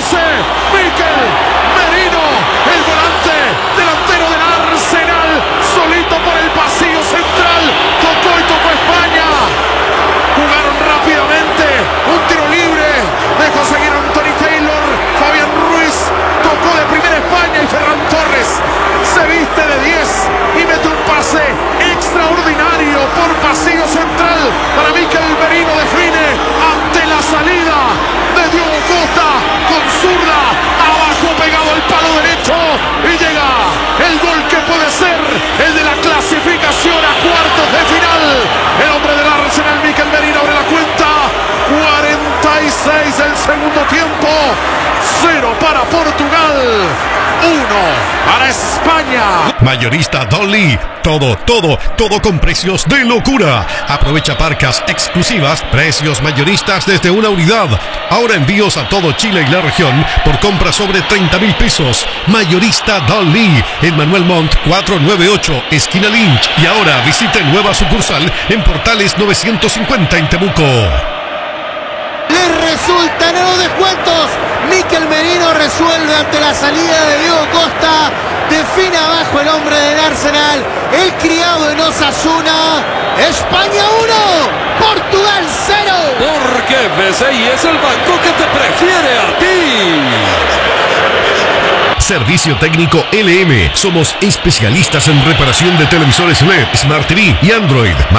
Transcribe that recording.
aparece Mikel Merino, el volante delantero del Arsenal, solito por el pasillo central, tocó y tocó España. Jugaron rápidamente, un tiro libre, dejó seguir a Anthony Taylor, Fabián Ruiz, tocó de primera España y Ferran Torres se viste de 10 y mete un pase extraordinario por pasillo central para Mikel Merino, define ante la salida de Diogo Costa con zurda, abajo pegado al palo derecho y llega el gol que puede ser el de la clasificación a cuartos de final. El hombre del Arsenal, Mikel Merino, abre la cuenta. 46 del segundo tiempo, 0 para Portugal, 1 para España. Mayorista Dolly, todo con precios de locura. Aprovecha parcas exclusivas, precios mayoristas desde una unidad. Ahora envíos a todo Chile y la región por compra sobre 30.000 pesos. Mayorista Dolly, en Manuel Montt 498, esquina Lynch. Y ahora visite nueva sucursal en Portales 950 en Temuco. Les resultan a los descuentos. Mikel Merino resuelve ante la salida de Diogo Costa. Define abajo el hombre del Arsenal, el criado en Osasuna. España 1, Portugal 0. Porque BCI es el banco que te prefiere a ti. Servicio técnico LM. Somos especialistas en reparación de televisores LED, Smart TV y Android.